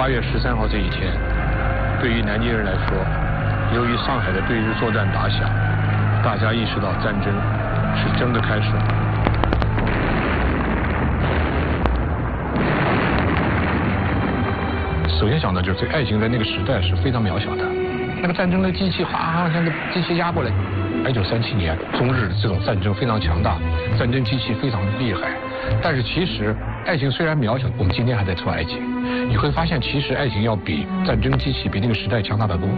8月13号这一天，对于南京人来说，由于上海的对日作战打响，大家意识到战争是真的开始了。首先想到就是爱情在那个时代是非常渺小的，那个战争的机器哗像个机器压过来。1937年中日这种战争非常强大，战争机器非常厉害，但是其实爱情虽然渺小，我们今天还在做爱情，你会发现其实爱情要比战争机器比那个时代强大得多。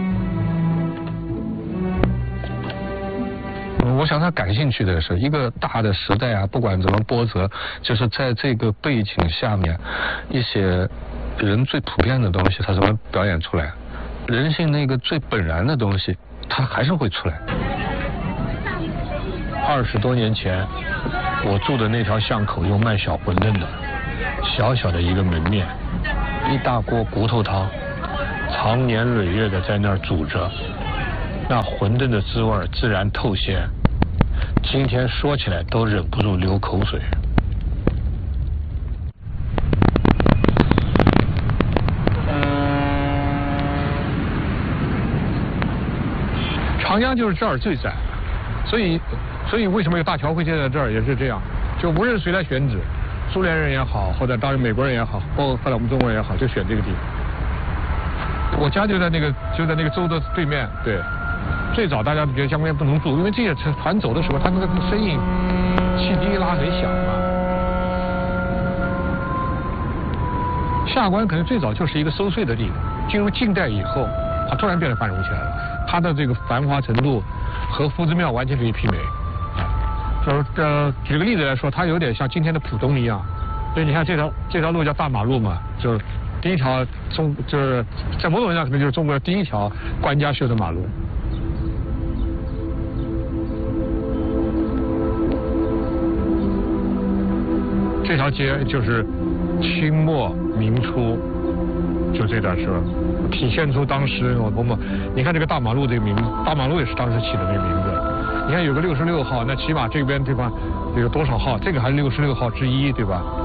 我想他感兴趣的是一个大的时代啊，不管怎么波折，就是在这个背景下面，一些人最普遍的东西，他怎么表演出来？人性那个最本然的东西，它还是会出来。20多年前，我住的那条巷口有卖小馄饨的，小小的一个门面，一大锅骨头汤，长年累月的在那儿煮着，那馄饨的滋味自然透鲜，今天说起来都忍不住流口水。长江就是这儿最窄，所以为什么有大桥会建在这儿也是这样，就无论谁来选址，苏联人也好，或者当然美国人也好，包括后来我们中国人也好，就选这个地方。我家就在那个州的对面，对。最早大家觉得江边不能住，因为这些船走的时候，它那个声音汽笛一拉很响嘛。下关可能最早就是一个收税的地方，进入近代以后，它突然变得繁荣起来了。它的这个繁华程度和夫子庙完全可以媲美。就是举个例子来说，它有点像今天的浦东一样。所以你看这条路叫大马路嘛，就是第一条就是在某种意义上可能就是中国第一条官家修的马路。这条街就是清末明初就这段时候，体现出当时你看这个大马路这个名字，大马路也是当时起的那个名字。你看有个66号，那起码这边对吧，有多少号？这个还是66号之一，对吧？